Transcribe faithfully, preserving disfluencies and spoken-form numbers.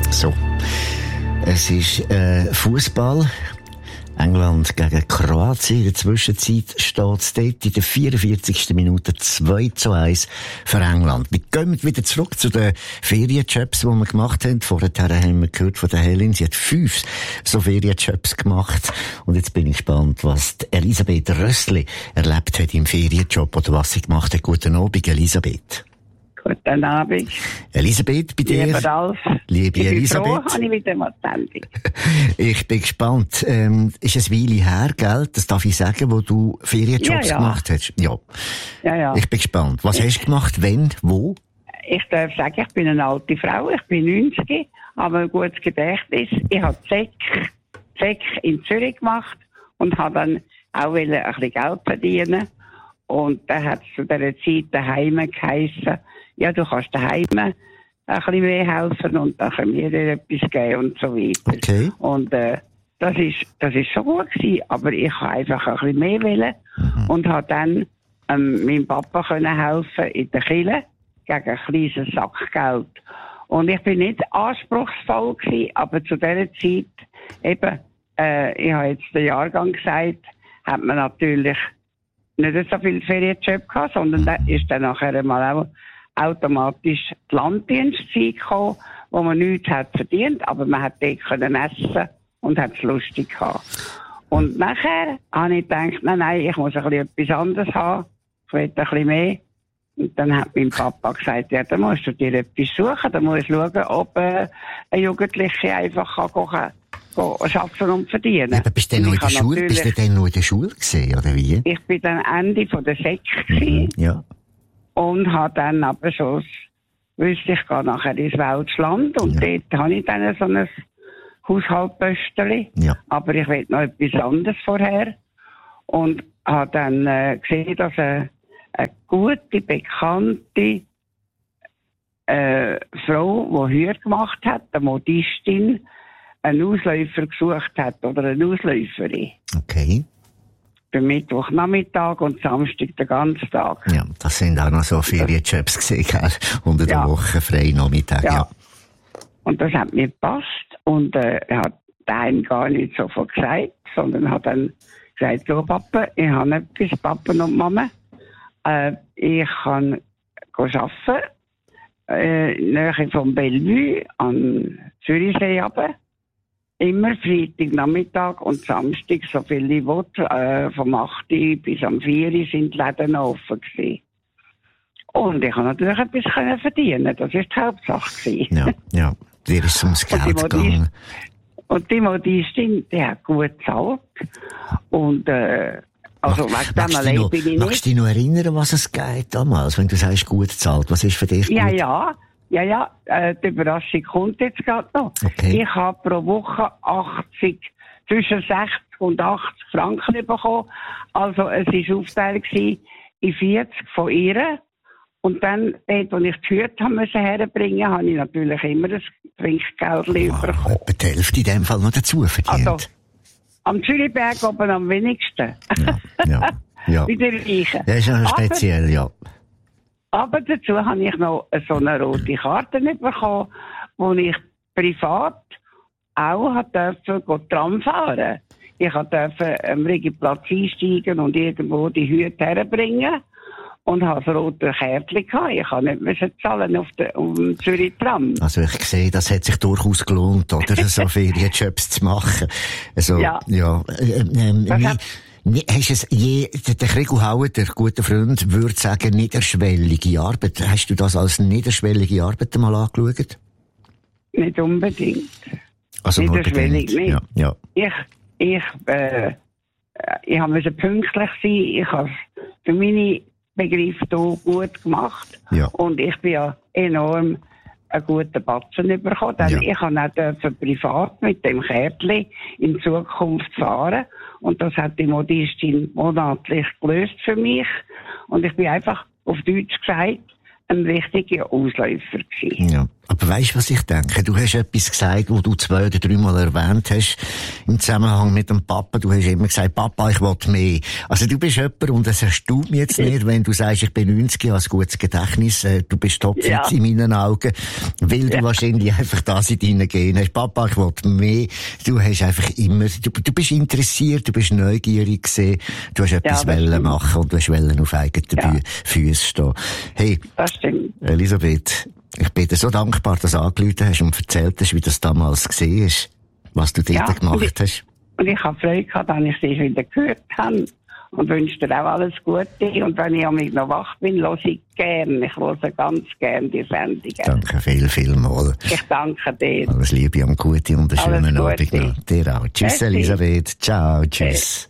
So. Es ist äh, Fußball. England gegen Kroatien. In der Zwischenzeit steht es dort in der vierundvierzigsten Minute zwei zu eins für England. Wir gehen wieder zurück zu den Ferienjobs, die wir gemacht haben. Vorher haben wir gehört von der Helen. Sie hat fünf so Ferienjobs gemacht. Und jetzt bin ich gespannt, was die Elisabeth Rössli erlebt hat im Ferienjob oder was sie gemacht hat. Guten Abend, Elisabeth. Guten Abend. Elisabeth, bei dir. Lieber Ralf. Liebe ich bin Elisabeth. Froh, habe ich wieder mal die Sendung. Ich bin gespannt. Ähm, ist es eine Weile her, gell? Das darf ich sagen, wo du Ferienjobs ja, ja. gemacht hast? Ja. Ja, ja. Ich bin gespannt. Was ich, hast du gemacht? Wenn? Wo? Ich darf sagen, ich bin eine alte Frau. Ich bin neunzig, habe ein gutes Gedächtnis. Ich habe Zeck, Zeck in Zürich gemacht und habe dann auch ein bisschen Geld verdienen. Und dann hat es zu dieser Zeit daheim geheissen, ja, du kannst daheim ein bisschen mehr helfen und dann können wir dir etwas geben und so weiter. Okay. Und äh, das ist das ist schon gut gewesen, aber ich habe einfach ein bisschen mehr wollen mhm. und habe dann ähm, meinem Papa können helfen in der Kirche gegen ein kleines Sackgeld. Und ich bin nicht anspruchsvoll gewesen, aber zu dieser Zeit eben, äh, ich habe jetzt den Jahrgang gesagt, hat man natürlich nicht so viel Ferienjob gehabt, sondern da ist dann nachher mal auch automatisch die Landdienstzeit gekommen, wo man nichts hat verdient, aber man hat dort können essen und hat es lustig gehabt. Und nachher habe ich gedacht, nein, nein, ich muss ein bisschen etwas anderes haben, ich will ein bisschen mehr. Und dann hat mein Papa gesagt, ja, dann musst du dir etwas suchen, dann musst du schauen, ob äh, eine Jugendliche einfach kann gehen, gehen, arbeiten und verdienen. Ja, aber bist du denn noch in der Schule, bist du denn noch in der Schule gewesen, oder wie? Ich bin dann Ende von der Sek gewesen. Mhm, ja. Und habe dann aber schon, wusste ich, gehe nachher ins Welschland und ja. dort habe ich dann so ein Haushaltpösterli. Ja. Aber ich will noch etwas anderes vorher. Und habe dann äh, gesehen, dass eine, eine gute, bekannte äh, Frau, die Heuer gemacht hat, eine Modistin, einen Ausläufer gesucht hat oder eine Ausläuferin. Okay. Für Mittwochnachmittag und Samstag den ganzen Tag. Ja, das sind auch noch so Ferienjobs gesehen, gell? Unter der ja. Woche, frei Nachmittag, ja. ja. Und das hat mir gepasst. Und äh, er hat daheim gar nicht so viel gesagt, sondern hat dann gesagt, so Papa, ich habe etwas, Papa und Mama. Äh, ich kann arbeiten, äh, in der Nähe vom Bellevue an Zürichsee runter. Immer Freitag Nachmittag und Samstag, so viel ich will, äh, vom acht bis am vier sind die Läden offen gewesen. Und ich konnte natürlich etwas können verdienen, das war die Hauptsache gewesen. Ja, ja, dir ist ums Geld gegangen. Und die Modistin, die hat gut gezahlt. Und, äh, also, wegen dem allein bin ich nicht. Magst du dich noch erinnern, was es geht damals, wenn du sagst, gut gezahlt? Was ist für dich gut? Ja, ja. Ja, ja, äh, die Überraschung kommt jetzt gerade noch. Okay. Ich habe pro Woche achtzig, zwischen sechzig und achtzig Franken bekommen. Also es war aufgeteilt in vierzig von ihr. Und dann, dort, wo ich die Hüte haben müssen herbringen, habe ich natürlich immer das Trinkgeld wow, bekommen. Etwa die Hälfte in dem Fall noch dazu verdient. Also, am Zürichberg oben am wenigsten. Ja, ja, ja. Bei den Reichen. Das ist ja speziell, aber, ja. Aber dazu habe ich noch so eine rote Karte bekommen, wo ich privat auch durfte Tram fahren. Ich durfte am Rigiplatz einsteigen und irgendwo die Hüte herbringen. Und habe das rote Kärtchen gehabt. Ich kann nicht mehr zahlen auf der um Zürich Tram. Also ich sehe, das hat sich durchaus gelohnt, oder? So Ferienjobs zu machen. Also, ja. ja äh, äh, wie, hast es je, der Gregor Hauer, der gute Freund, würde sagen, niederschwellige Arbeit. Hast du das als niederschwellige Arbeit mal angeschaut? Nicht unbedingt. Also niederschwellig nicht. Ja, ja. Ich, ich, äh, ich musste pünktlich sein. Ich habe für meine Begriff hier gut gemacht. Ja. Und ich bin ja enorm einen guten Batzen bekommen. Denn ja. ich habe auch privat mit dem Kärtchen in Zukunft fahren. Und das hat die Modistin monatlich gelöst für mich. Und ich bin einfach, auf Deutsch gesagt, ein richtiger Ausläufer gewesen. Ja. Aber weisst du, was ich denke? Du hast etwas gesagt, wo du zwei oder dreimal erwähnt hast, im Zusammenhang mit dem Papa. Du hast immer gesagt, Papa, ich will mehr. Also du bist jemand, und es erstaunt mich jetzt nicht, wenn du sagst, ich bin neunzig, ich habe ein gutes Gedächtnis, du bist topfit ja. in meinen Augen, weil du ja. wahrscheinlich einfach das in deinen Genen hast. Papa, ich will mehr. Du hast einfach immer, du, du bist interessiert, du bist neugierig gewesen, du hast etwas ja, wollen machen und du hast wollen auf eigenen ja. Füßen stehen. Hey, das stimmt. Elisabeth, ich bin dir so dankbar, dass du angerufen hast und erzählt hast, wie das damals gesehen ist, was du dort ja, gemacht und ich, hast. Und ich habe Freude gehabt, dass ich dich wieder gehört habe. Und wünsche dir auch alles Gute. Und wenn ich an mich noch wach bin, höre ich gern. Ich höre ganz gern die Sendungen. Danke viel, viel mal. Ich danke dir. Alles Liebe und Gute und einen schönen Abend noch. Dir auch. Tschüss, Merci. Elisabeth. Ciao, tschüss.